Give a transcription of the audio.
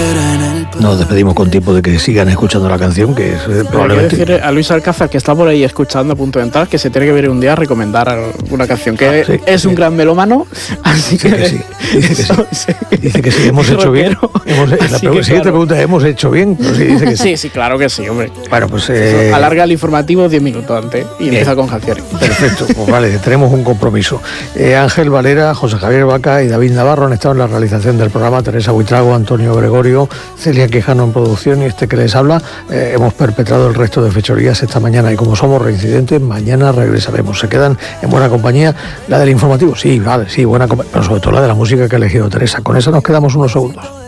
Nos despedimos con tiempo de que sigan escuchando la canción, que es probablemente... Hay que decir a Luis Alcázar, que está por ahí escuchando a punto de entrar, que se tiene que ver un día a recomendar una canción, que sí, es un gran melómano, así que sí. Dice que sí, hemos hecho bien. La siguiente pregunta es, ¿hemos hecho bien? Pero sí, dice que sí. Sí, claro que sí, hombre. Bueno, pues... alarga el informativo 10 minutos antes y empieza con canciones. Perfecto, pues vale, tenemos un compromiso. Ángel Valera, José Javier Vaca y David Navarro han estado en la realización del programa, Teresa Buitrago, Antonio Gregorio, Celia Quijano en producción y este que les habla. Hemos perpetrado el resto de fechorías esta mañana y como somos reincidentes, mañana regresaremos. Se quedan en buena compañía. La del informativo, sí, vale, sí, buena compañía, pero sobre todo la de la música que ha elegido Teresa. Con eso nos quedamos unos segundos.